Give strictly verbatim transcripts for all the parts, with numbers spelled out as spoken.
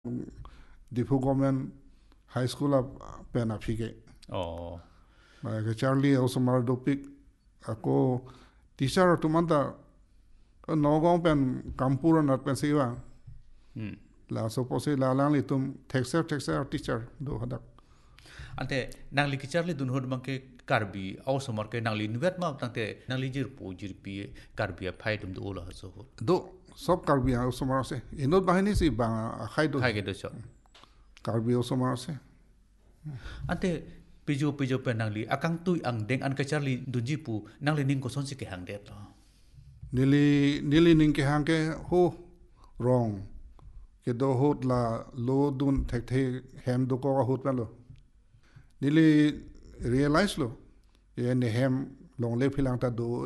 Difu government high school up pen up hike. Oh. Ba Charlie also mar dopik ako teacher tumanta nogong pen kampura nat pen siwa. Hmm. La suppose la lang li tum texter texter teacher do hadak. Ante nangli kicharli dun hod bangke karbi also marke nangli nuvet ma tangte nangli jir po jir pi karbi a phai dum do ola so ho. Do sob karbi also mar se. Inot bahini si bang khai do. Khai ke do so. Karbi also mar se. Ante pijo pijo pe nangli akang tui ang deng an kicharli dunji pu nangli ning ko son si ke hang det lo. Nili nili ning ke hang ke ho wrong. Ke do hot la lo dun thek the hem do ko hot pa lo. Nili realize lo ye ne hem long le philang ta do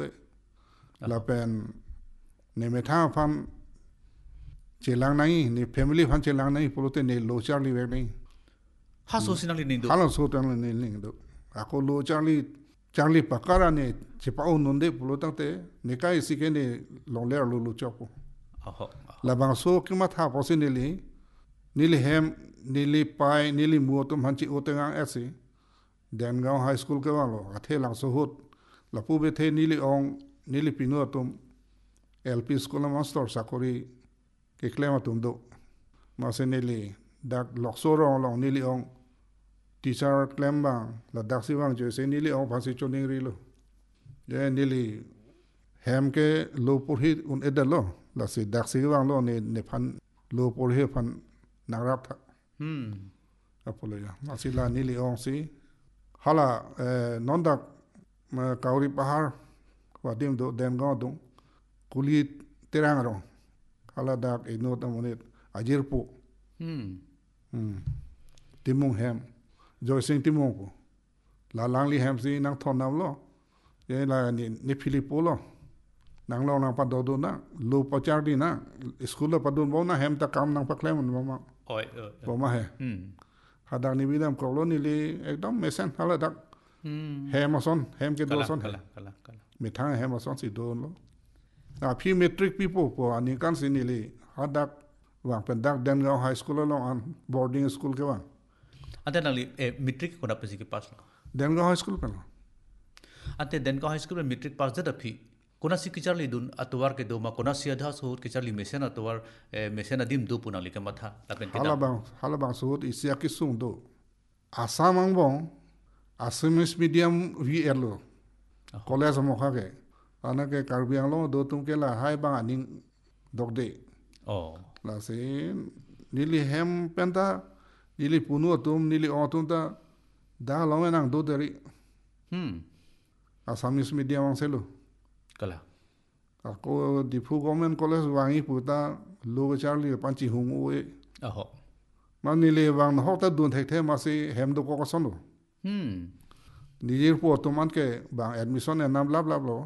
la pen ne metha pham chelang nai ni family phan chelang nai polote ne lo charli ve nai Ha so sinangli ning do. halo so tang ne ning do ako lo charli charli pakara ne chepa o nonde polota te ne kai sike ne long le lo lo chapo Aho. la bang so kima tha posinili nili hem nili pai nili mu tum hanchi otenga ase Dengaw High School ke walo athe lang so hot la pu be the nili ong nili pinu atum L P school master sakori ke klema tum do ma se nili dak loksoro long nili ong teacher klemba la dak siwang je se nili ong phasi choning ri lo ye nili hem ke lo purhi un edalo la se dak siwang lo ne ne phan lo purhi phan narap tha Hmm. apolo ya masila nili ong si hala nondak kauri pahar wadim do Dengaw do kuli terang ro hala dak inot amonit ajirpu Hmm. hmm timung hem joising timung ko la langli hem si nang thonam lo ye la ni ni philipo lo nang lo nang pa do do na lo pachar di na school pa do bo na hem ta kam nang pa klem mama Oi. bo ma he Hmm. hadak ni bidam ko lo ni li ekdom mesen hala dak Hmm. hem son hem ke do Kala son kala kala kala. mi thang hem son si do lo a phi metric people po ani kan si ni li hadak wang pen dak Dengaw High School lo an boarding school ke wang Ante nangli eh matric ko na pesi ke pas lo. Dengaw High School pen Ante Dengaw High School matric pass da phi kona si kicharli dun atwar ke do ma kona si adha so kicharli mesen atwar mesen adim do punali ke matha lapen ke hala da. bang hala bang so isya ki sung do asam ang bong Assamese medium vi elo college mo kha ke ana ke karbi ang lo do tum ke la hai bang aning dok de Oh. la se nili hem penta nili punu tum nili otum ta da lo nang do deri Hmm. Assamese medium ang selo Kala. ako difu government college wangi puta lo charli panchi hung oe Aho. man nili wang ho ta dun thek the ma se hem do ko sono Hmm. nijir po tuman ke bang admission e nam lab lab lo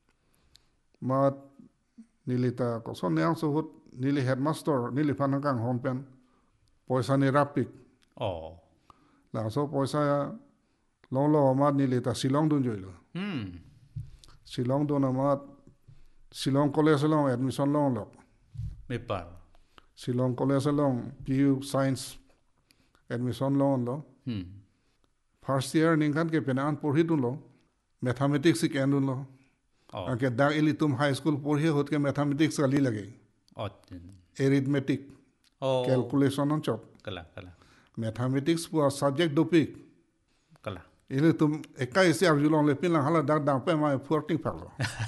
ma nili ta ko son yang so hut nili headmaster nili phanakang hompen poisa ni rapik Oh. la so poisa lo lo ma nili ta Shillong dun joilo Hmm. Shillong dun ma Shillong college lo admission lo lo Me par. Shillong college lo P U science admission lo lo Hmm. first year ningkan ke penan porhi dun lo mathematics ke andun lo Oh. ke da elitum high school porhi hot ke mathematics ali lage Oh. arithmetic Oh. calculation on chop Kala kala mathematics pu subject dopik kala. ile tum ekai se arjulong le pinlang hala dak dang pe ma forting phalo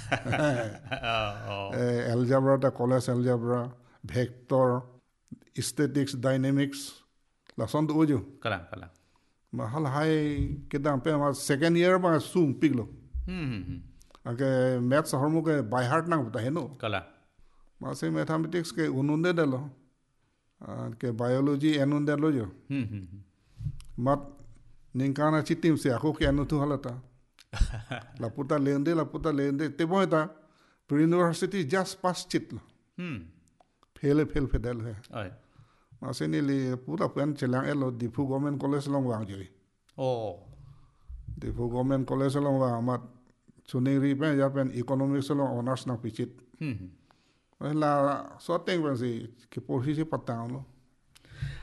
Oh. algebra ta college algebra vector statistics dynamics la son do jo Kala kala. ma hal hai ke dang pe ma second year ba sung piglo Hmm. ake maths hormo ke by heart nang ta heno Kala. ma se mathematics ke ununde dalo ke biology enunde lo jo Hmm. mat ningkana chitim se ako ke anu tu halata la puta lende la puta lende te boita pre university just pass chit lo Hmm. fail fail fedel hai Oi. ma se ni le pura pen chelang elo difu government college long wang joi Oh. difu government college long wang mat chuning ri pen ya pen economics long honors na pichit Hmm. la so teng ben si ke por si patang lo